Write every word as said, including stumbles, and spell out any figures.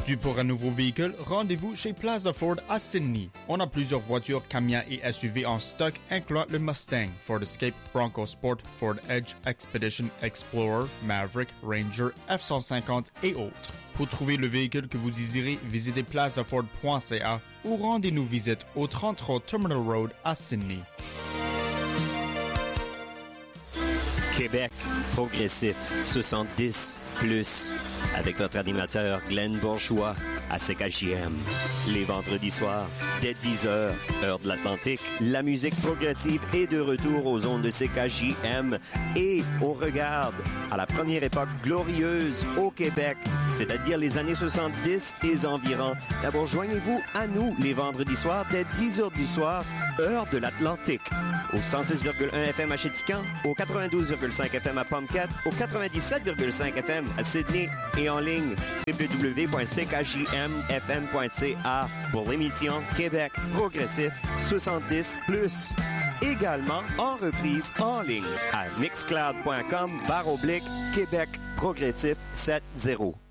Dû pour un nouveau véhicule, rendez-vous chez Plaza Ford à Sydney. On a plusieurs voitures, camions et S U V en stock, incluant le Mustang, Ford Escape, Bronco Sport, Ford Edge, Expedition, Explorer, Maverick, Ranger, F cent cinquante et autres. Pour trouver le véhicule que vous désirez, visitez plaza ford point c a ou rendez-nous visite au trente-trois Terminal Road à Sydney. Québec progressif soixante-dix plus avec votre animateur Glenn Bourgeois à C K J M. Les vendredis soirs, dès dix heures, heure de l'Atlantique, la musique progressive est de retour aux ondes de C K J M et on regarde à la première époque glorieuse au Québec, c'est-à-dire les années soixante-dix et environs. D'abord, joignez-vous à nous les vendredis soirs dès dix heures du soir, heure de l'Atlantique, au cent six virgule un F M à Chéticamp, au quatre-vingt-douze virgule cinq F M à Pomcat, au quatre-vingt-dix-sept virgule cinq F M à Sydney et en ligne w w w point c k j m f m point c a pour l'émission Québec progressif soixante-dix plus. Également en reprise en ligne à mixcloud point com barre oblique Québec progressif soixante-dix.